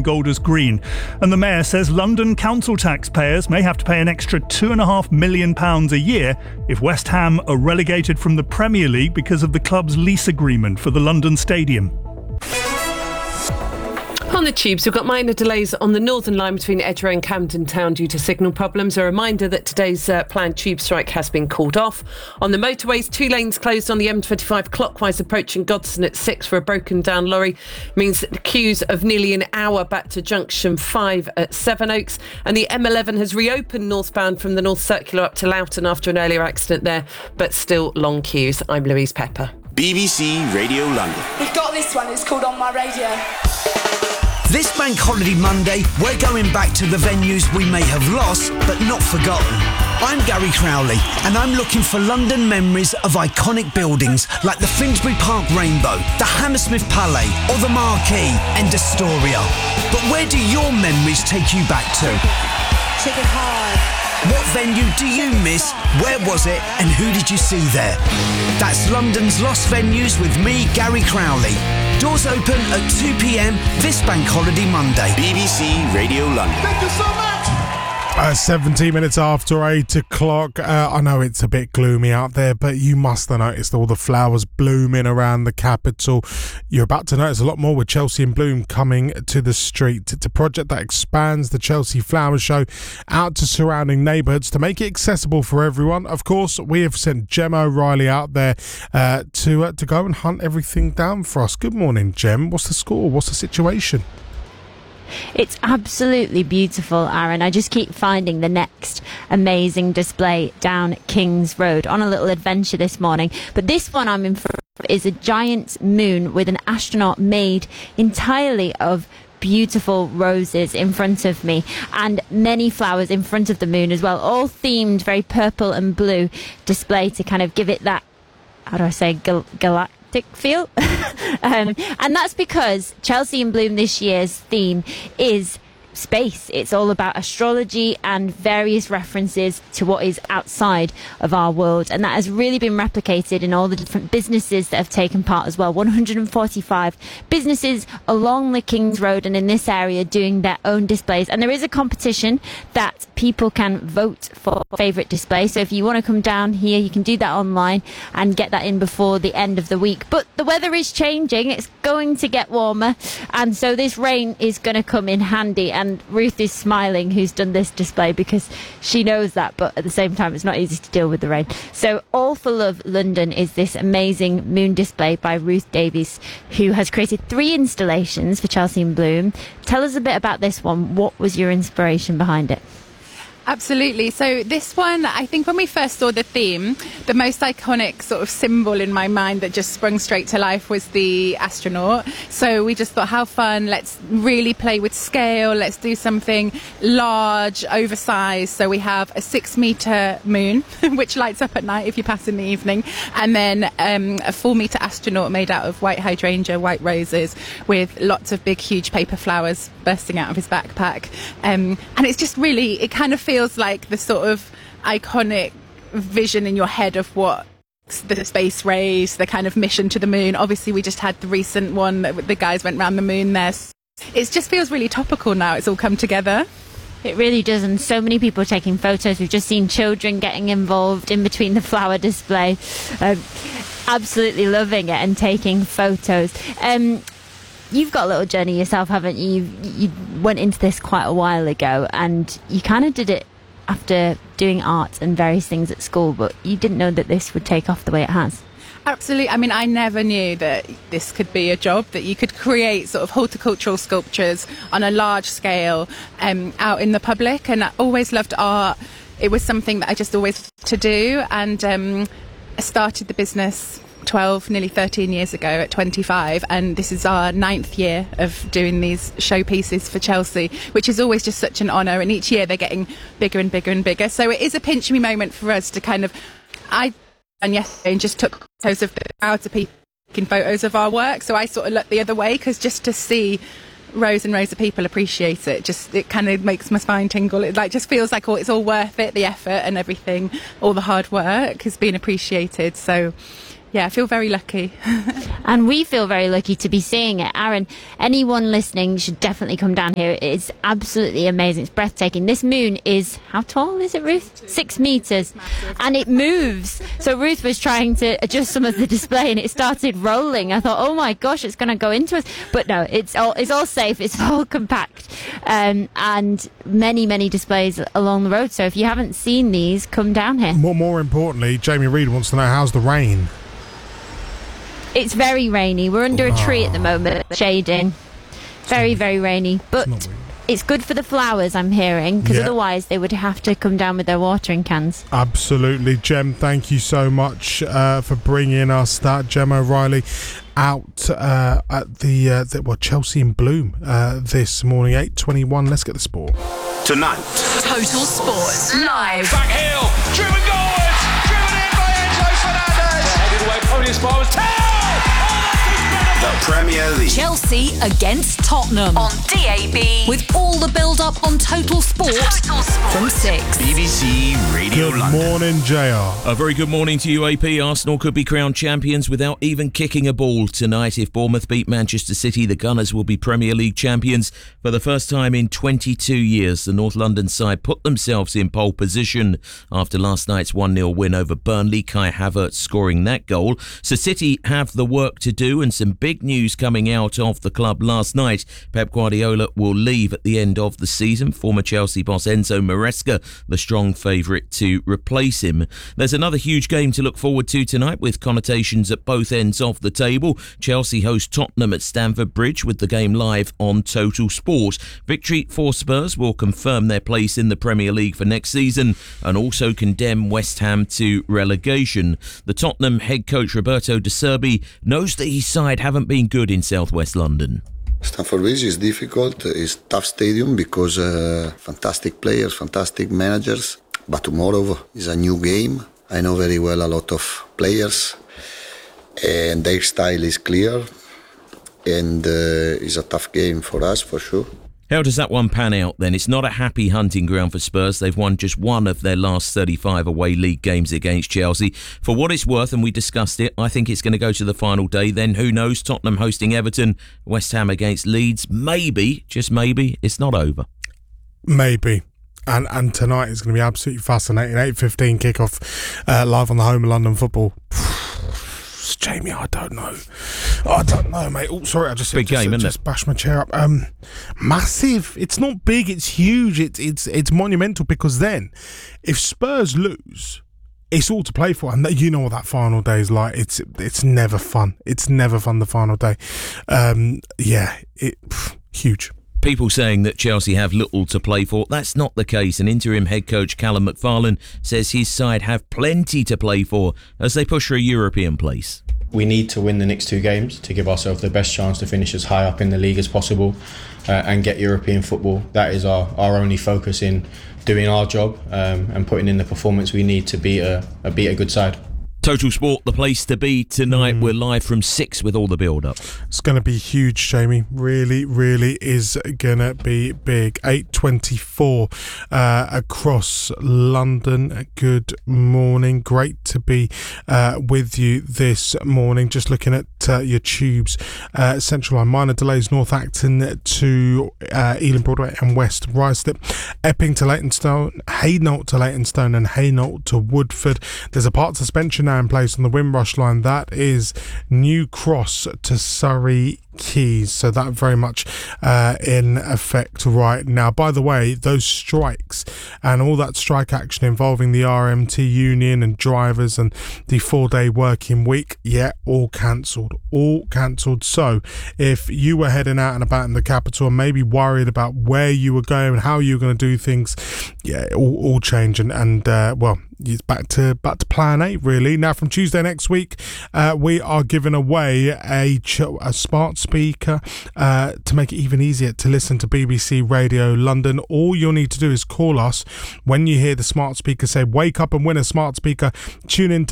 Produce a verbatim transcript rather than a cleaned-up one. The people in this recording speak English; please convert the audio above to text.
Golders Green. And the Mayor says London council taxpayers may have to pay an extra two point five million pounds a year if West Ham are relegated from the Premier League because of the club's lease agreement for the London Stadium. On the tubes, we've got minor delays on the Northern Line between Edgware and Camden Town due to signal problems. A reminder that today's uh, planned tube strike has been called off. On the motorways, two lanes closed on the M twenty-five clockwise approaching Godson at six for a broken down lorry. Means that the queues of nearly an hour back to junction five at Sevenoaks. And the M eleven has reopened northbound from the North Circular up to Loughton after an earlier accident there, but still long queues. I'm Louise Pepper. B B C Radio London. We've got this one, it's called On My Radio. This Bank Holiday Monday, we're going back to the venues we may have lost, but not forgotten. I'm Gary Crowley, and I'm looking for London memories of iconic buildings like the Finsbury Park Rainbow, the Hammersmith Palais, or the Marquee and Astoria. But where do your memories take you back to? Chicken high. What venue do you miss? Where was it? And who did you see there? That's London's Lost Venues with me, Gary Crowley. Doors open at two p.m. this Bank Holiday Monday. B B C Radio London. Thank you so much. Uh, seventeen minutes after eight o'clock. Uh, I know it's a bit gloomy out there, but you must have noticed all the flowers blooming around the capital. You're about to notice a lot more with Chelsea in Bloom coming to the street. It's a project that expands the Chelsea Flower Show out to surrounding neighbourhoods to make it accessible for everyone. Of course, we have sent Gemma O'Reilly out there uh, to uh, to go and hunt everything down for us. Good morning, Gem. What's the score? What's the situation? It's absolutely beautiful, Aaron. I just keep finding the next amazing display down King's Road. On a little adventure this morning. But this one I'm in for is a giant moon with an astronaut made entirely of beautiful roses in front of me and many flowers in front of the moon as well, all themed very purple and blue display to kind of give it that, how do I say, gal- galactic feel. um, and that's because Chelsea in Bloom this year's theme is space. It's all about astrology and various references to what is outside of our world, and that has really been replicated in all the different businesses that have taken part as well. one hundred forty-five businesses along the King's Road and in this area doing their own displays, and there is a competition that people can vote for favourite display. So if you want to come down here, you can do that online and get that in before the end of the week. But the weather is changing, it's going to get warmer, and so this rain is going to come in handy. And And Ruth is smiling, who's done this display, because she knows that, but at the same time it's not easy to deal with the rain. So All for Love London is this amazing moon display by Ruth Davies, who has created three installations for Chelsea in Bloom. Tell us a bit about this one. What was your inspiration behind it? Absolutely. So this one, I think when we first saw the theme, the most iconic sort of symbol in my mind that just sprung straight to life was the astronaut. So we just thought, how fun, let's really play with scale, let's do something large, oversized. So we have a six metre moon, which lights up at night if you pass in the evening, and then um, a four metre astronaut made out of white hydrangea, white roses, with lots of big, huge paper flowers bursting out of his backpack. Um, and it's just really, it kind of feels feels like the sort of iconic vision in your head of what the space race, the kind of mission to the moon. Obviously, we just had the recent one that the guys went round the moon there. It just feels really topical now. It's all come together. It really does, and so many people are taking photos. We've just seen children getting involved in between the flower display. Um, absolutely loving it and taking photos. Um, You've got a little journey yourself, haven't you? You went into this quite a while ago, and you kind of did it after doing art and various things at school, but you didn't know that this would take off the way it has. Absolutely. I mean, I never knew that this could be a job, that you could create sort of horticultural sculptures on a large scale um, out in the public, and I always loved art. It was something that I just always wanted to do, and um, I started the business twelve, nearly thirteen years ago at twenty-five, and this is our ninth year of doing these showpieces for Chelsea, which is always just such an honour, and each year they're getting bigger and bigger and bigger. So it is a pinch me moment for us to kind of, I and yesterday and just took photos of the crowds of people taking photos of our work, so I sort of looked the other way, because just to see rows and rows of people appreciate it, just it kind of makes my spine tingle. It like just feels like oh, it's all worth it, the effort and everything, all the hard work has been appreciated. So yeah, I feel very lucky. And we feel very lucky to be seeing it. Aaron, anyone listening should definitely come down here. It's absolutely amazing. It's breathtaking. This moon is, how tall is it, Ruth? Six metres. And it moves. So Ruth was trying to adjust some of the display and it started rolling. I thought, oh my gosh, it's going to go into us. But no, it's all, it's all safe. It's all compact. Um, and many, many displays along the road. So if you haven't seen these, come down here. More, more importantly, Jamie Reid wants to know, how's the rain? It's very rainy. We're under a tree at the moment, shading. Very, very rainy. But It's not it's good for the flowers, I'm hearing, because Yeah. otherwise they would have to come down with their watering cans. Absolutely. Jem, thank you so much uh, for bringing us that. Jem O'Reilly out uh, at the, uh, the well, Chelsea in bloom uh, this morning, eight twenty-one. Let's get the sport. Tonight, Total Sports Live. Back heel, driven goals, driven in by Enzo Fernandez. Headed away, Podius Bar was Tell! the Premier League. Chelsea against Tottenham on D A B with all the build-up on Total Sport, Total Sport. From six. B B C Radio Good London. morning, J R. A very good morning to you, A P. Arsenal could be crowned champions without even kicking a ball tonight. If Bournemouth beat Manchester City, the Gunners will be Premier League champions for the first time in twenty-two years. The North London side put themselves in pole position after last night's one nil win over Burnley, Kai Havertz scoring that goal. So City have the work to do, and some big news coming out of the club last night. Pep Guardiola will leave at the end of the season. Former Chelsea boss Enzo Maresca, the strong favourite to replace him. There's another huge game to look forward to tonight with connotations at both ends of the table. Chelsea host Tottenham at Stamford Bridge with the game live on Total Sport. Victory for Spurs will confirm their place in the Premier League for next season and also condemn West Ham to relegation. The Tottenham head coach Roberto De Zerbi knows that his side haven't been good in South West London. Stamford Bridge is difficult. It's a tough stadium because uh, fantastic players, fantastic managers. But tomorrow is a new game. I know very well a lot of players, and their style is clear. And uh, it's a tough game for us, for sure. How does that one pan out then? It's not a happy hunting ground for Spurs. They've won just one of their last thirty-five away league games against Chelsea. For what it's worth, and we discussed it, I think it's going to go to the final day. Then who knows? Tottenham hosting Everton, West Ham against Leeds. Maybe, just maybe, it's not over. Maybe. And and tonight is going to be absolutely fascinating. eight fifteen kickoff uh, live on the home of London Football. Jamie, I don't know. I don't know, mate. Oh, sorry, I just big just, game, just, isn't just bashed my chair up. Um, massive. It's not big. It's huge. It's it's it's monumental because then, if Spurs lose, it's all to play for, and that, you know what that final day is like. It's it's never fun. It's never fun. The final day. Um, yeah, it pff, huge. People saying that Chelsea have little to play for. That's not the case. And interim head coach Callum McFarlane says his side have plenty to play for as they push for a European place. We need to win the next two games to give ourselves the best chance to finish as high up in the league as possible uh, and get European football. That is our, our only focus in doing our job um, and putting in the performance we need to beat a, a, beat a good side. Total Sport, the place to be tonight. Mm. We're live from six with all the build-up. It's going to be huge, Jamie. Really, really is going to be big. eight twenty-four uh, across London. Good morning. Great to be uh, with you this morning. Just looking at uh, your tubes. Uh, Central Line, minor delays, North Acton to uh, Ealing Broadway and West Ruislip. Epping to Leytonstone, Hainault to Leytonstone and Hainault to Woodford. There's a part suspension now in place on the Windrush line. That is New Cross to Surrey Keys, so that very much uh, in effect right now. By the way, those strikes and all that strike action involving the R M T union and drivers and the four-day working week, yeah, all cancelled, all cancelled. So if you were heading out and about in the capital and maybe worried about where you were going and how you were going to do things, yeah, all, all change and, and uh, well, it's back to back to plan eight really. Now from Tuesday next week, uh, we are giving away a, ch- a smart speaker uh, to make it even easier to listen to B B C Radio London. All you'll need to do is call us when you hear the smart speaker say wake up and win a smart speaker. Tune in to